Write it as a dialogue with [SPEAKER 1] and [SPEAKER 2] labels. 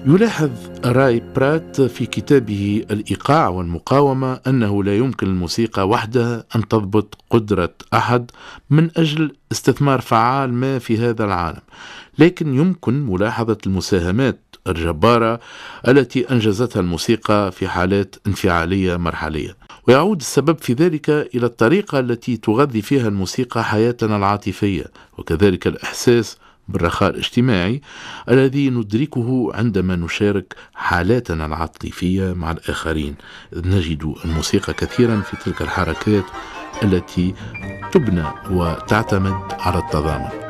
[SPEAKER 1] يلاحظ راي برات في كتابه الإيقاع والمقاومة أنه لا يمكن الموسيقى وحدها أن تضبط قدرة أحد من أجل استثمار فعال ما في هذا العالم، لكن يمكن ملاحظة المساهمات الجبارة التي أنجزتها الموسيقى في حالات انفعالية مرحلية. ويعود السبب في ذلك إلى الطريقة التي تغذي فيها الموسيقى حياتنا العاطفية، وكذلك الإحساس بالرخاء الاجتماعي الذي ندركه عندما نشارك حالاتنا العاطفية مع الآخرين. نجد الموسيقى كثيرا في تلك الحركات التي تبنى وتعتمد على التضامن.